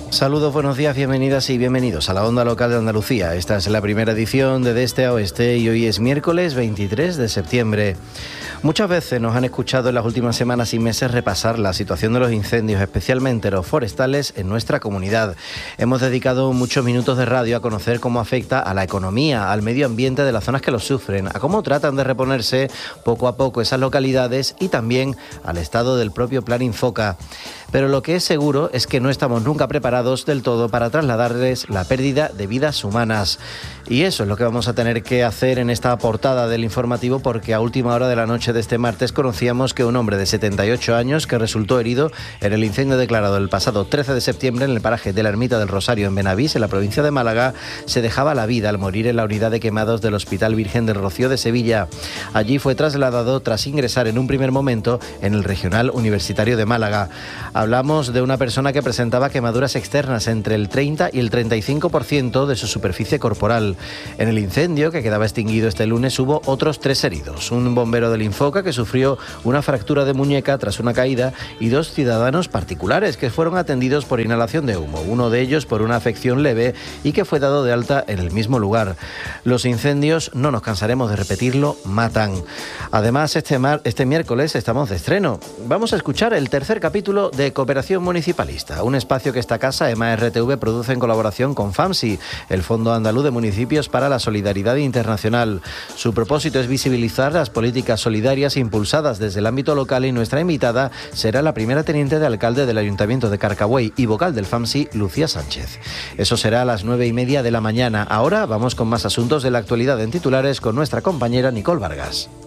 Saludos, buenos días, bienvenidas y bienvenidos a la Onda Local de Andalucía. Esta es la primera edición de Este a Oeste y hoy es miércoles 23 de septiembre. Muchas veces nos han escuchado en las últimas semanas y meses repasar la situación de los incendios, especialmente los forestales, en nuestra comunidad. Hemos dedicado muchos minutos de radio a conocer cómo afecta a la economía, al medio ambiente de las zonas que los sufren, a cómo tratan de reponerse poco a poco esas localidades y también al estado del propio Plan Infoca. Pero lo que es seguro es que no estamos nunca preparados del todo para trasladarles la pérdida de vidas humanas. Y eso es lo que vamos a tener que hacer en esta portada del informativo, porque a última hora de la noche de este martes conocíamos que un hombre de 78 años que resultó herido en el incendio declarado el pasado 13 de septiembre en el paraje de la Ermita del Rosario en Benavís, en la provincia de Málaga, se dejaba la vida al morir en la unidad de quemados del Hospital Virgen del Rocío de Sevilla. Allí fue trasladado tras ingresar en un primer momento en el Regional Universitario de Málaga. Hablamos de una persona que presentaba quemaduras externas entre el 30 y el 35% de su superficie corporal. En el incendio, que quedaba extinguido este lunes, hubo otros 3 heridos. Un bombero del Infoca que sufrió una fractura de muñeca tras una caída y 2 ciudadanos particulares que fueron atendidos por inhalación de humo, uno de ellos por una afección leve y que fue dado de alta en el mismo lugar. Los incendios, no nos cansaremos de repetirlo, matan. Además, este miércoles estamos de estreno. Vamos a escuchar el tercer capítulo de Cooperación Municipalista, un espacio que esta casa, EMA RTV, produce en colaboración con FAMSI, el Fondo Andaluz de Municipios para la Solidaridad Internacional. Su propósito es visibilizar las políticas solidarias impulsadas desde el ámbito local y nuestra invitada será la primera teniente de alcalde del Ayuntamiento de Carcabuey y vocal del FAMSI, Lucía Sánchez. Eso será a las 9:30 de la mañana. Ahora vamos con más asuntos de la actualidad en titulares con nuestra compañera Nicole Vargas.